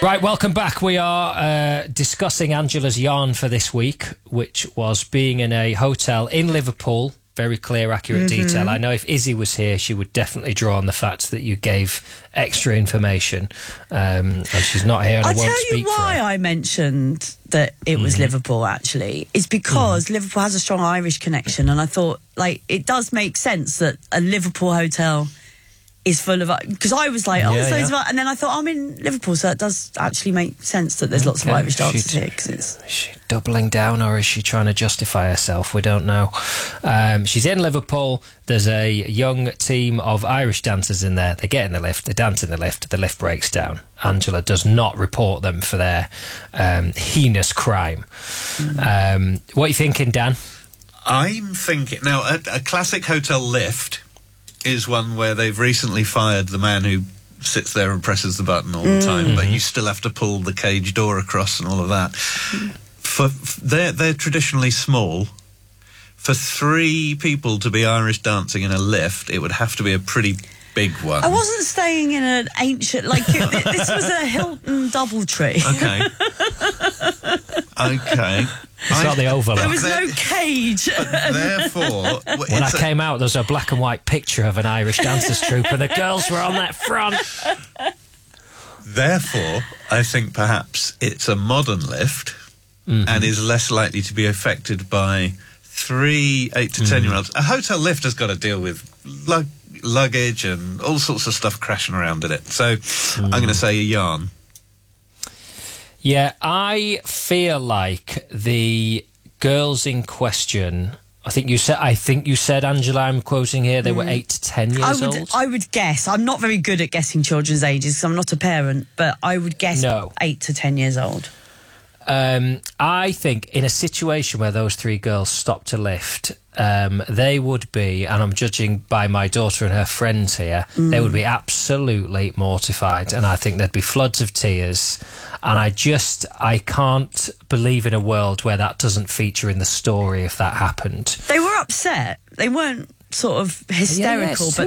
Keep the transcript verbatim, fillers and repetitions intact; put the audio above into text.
Right, welcome back. We are uh, discussing Angela's yarn for this week, which was being in a hotel in Liverpool. Very clear, accurate mm-hmm. detail. I know if Izzy was here, she would definitely draw on the fact that you gave extra information. Um, and she's not here and I, I won't tell speak you why for her. I mentioned that it was mm-hmm. Liverpool, actually, is because mm-hmm. Liverpool has a strong Irish connection. And I thought, like, it does make sense that a Liverpool hotel is full of... Because I was like, oh, yeah, there's loads yeah. of... And then I thought, I'm in Liverpool, so it does actually make sense that there's lots okay. of Irish dancers she, here. Cause it's... Is she doubling down or is she trying to justify herself? We don't know. Um, she's in Liverpool. There's a young team of Irish dancers in there. They get in the lift, they dance in the lift, the lift breaks down. Angela does not report them for their um, heinous crime. Mm. Um, what are you thinking, Dan? I'm thinking... Now, a, a classic hotel lift is one where they've recently fired the man who sits there and presses the button all the mm. time, but you still have to pull the cage door across and all of that. For, for they're they're traditionally small. For three people to be Irish dancing in a lift, it would have to be a pretty big one. I wasn't staying in an ancient... Like, it, this was a Hilton Doubletree. Okay. Okay. It's I, not the Overlook. There was no cage. Therefore... When I a, came out, there was a black and white picture of an Irish dancers troupe and the girls were on that front. Therefore, I think perhaps it's a modern lift mm-hmm. and is less likely to be affected by three eight to ten-year-olds. Mm. A hotel lift has got to deal with lug luggage and all sorts of stuff crashing around in it. So mm. I'm going to say a yarn. Yeah, I feel like the girls in question... I think you said, I think you said, Angela, I'm quoting here, they mm. were eight to ten years I would, old. I would guess. I'm not very good at guessing children's ages because I'm not a parent, but I would guess no. eight to ten years old. Um, I think in a situation where those three girls stopped a lift, um, they would be, and I'm judging by my daughter and her friends here, mm. they would be absolutely mortified, and I think there'd be floods of tears. And I just, I can't believe in a world where that doesn't feature in the story if that happened. They were upset. They weren't sort of hysterical, yeah, yeah, but